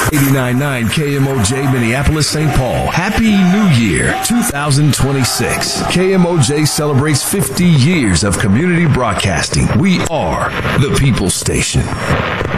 89.9 KMOJ Minneapolis, St. Paul. Happy New Year 2026. KMOJ celebrates 50 years of community broadcasting. We are the People's Station.